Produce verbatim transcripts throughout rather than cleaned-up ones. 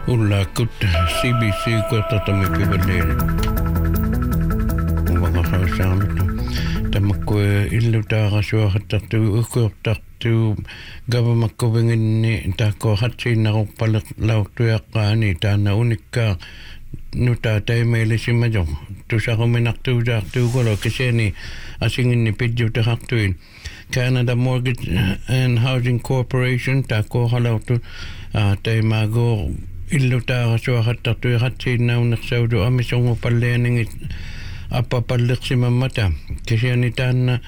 Ullakut C B C kortatami pivalleeri. Uvaqaqaussaarnut tamakku illutaarasuartartu ukurtartu gavamakkuvinginni taakko hatsiinnaruppaleq laurtuyaqqaani taana unikkaa nuta taimeelisimajo tusaruminartuusaartuugolo kiseeni asinginni pidjutaqartuin Canada Mortgage and Housing Corporation taakko halautu taimaagoo illutaarasuartartu hatsiinnaunersaudu amisungupalleaningit appapalleqsimammata kiseeni taanna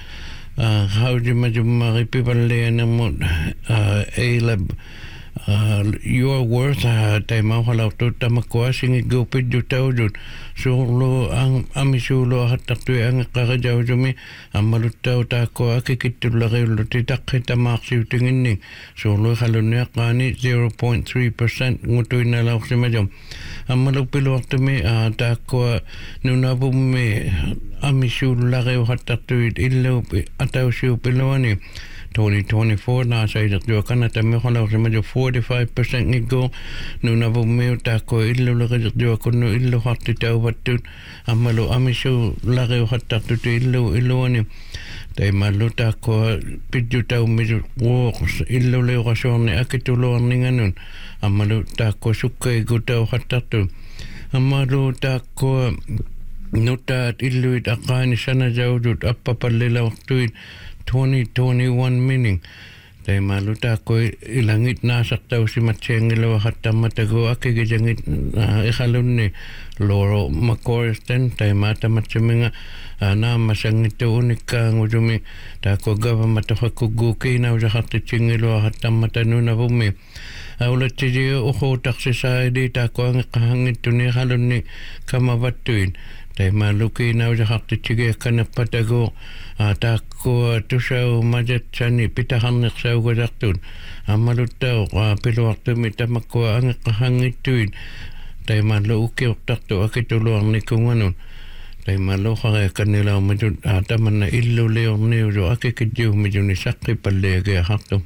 haujimajummaripipalleanermut A-Lab Uh, your worth uh, taimau halautu tamakua singi gupidju taujut suulu ang amisuulu hattartu ang qarajaujumi ammaluttau taakko akikittullariullu titakki tamaaqsiutinginni suulu halunniaqqaani zero point three percent ngutuinnalauqsimajum ammalupiluartumi taakko nunavummi amisuullariu hattartuit illu atausiupiluani twenty twenty-four na saida jo kana tamme hola rema jo forty-five percent ngigo nuna bo me taako illo la jo kono illo hatti tawattu amalo amisho la ge hatta tu illo illo ani tai malu taako pidju taw me wo illo le rasone akitulo ninganun amalo taako sukke go taw hatta tu amalo taako nota illo aqani sana jawdut appapallela waqtuin twenty twenty-one meaning tai maluta ko ilangit na saktaw si matsengilo hatta matago akigijangit ikhalunni loro makorsten tai mata matseminga na masangito unika ngujumi ta ko gava matahakugu kina ujahatte chingilo hatta matanuna bumi awla tiji uho taksi saidi ta ko ngahangituni halunni kamabatuin tai maluki na ujahatte chige kana patago taakko tusau majatsani pitahanneq saugadartun ammaluttau piluartumi tamakko angeqqahangittuin taimallu ukiortartu akituluarnikunganun taimallu qariakkannilaumajut tamanna illuliorniulu akikijjuumijuni saqqipalleegiaqartu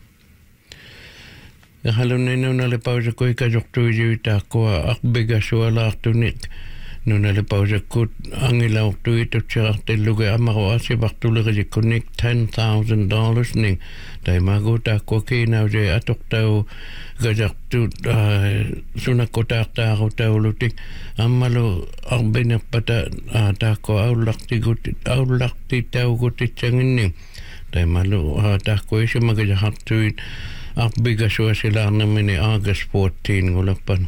yahalunninunale pausakkuikajortuijiu taakko aqbigasualaartunik nunale pausakut angilauqtuit utsiqartilluge amaru asipartulerijikkunik ten thousand dollars ning taimagu taakko kiinauje atoqtau gajartut sunakkotaartaarutaulutik ammalu arbinerpata taakko aullaqtigut aullaqtitaugutitsanginni taimalu taakko isimagajahartuit arbigasuasilaarnamini August fourteen ngulappan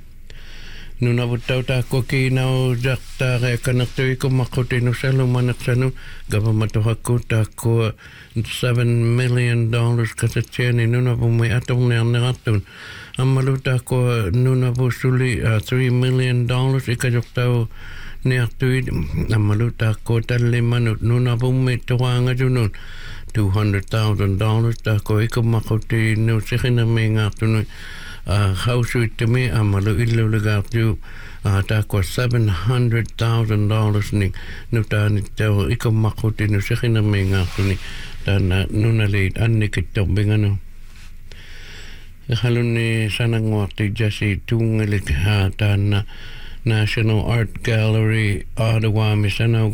nuna butau taakko kiinau jaktaare kanartui kumaqutinu salumaneqsanu gavamatohakku taakko seven million dollars kasatsiani nuna bumi atorniarnerartun ammalu taakko nuna busuli three million dollars ikajoktau niartuit ammalu taakko tallimanut nuna bumi tuaangajunut two hundred thousand dollars taakko ikumaqutinu siqinamiingaartunu hausuittami amalu illuligaartu taakko seven hundred thousand dollars ning nutaani tau ikumaqutinu siqinamiingaartuni taana nunaliit annikittorbinganu halunni sananguarti jasi tungelik taana National Art Gallery Ottawa misana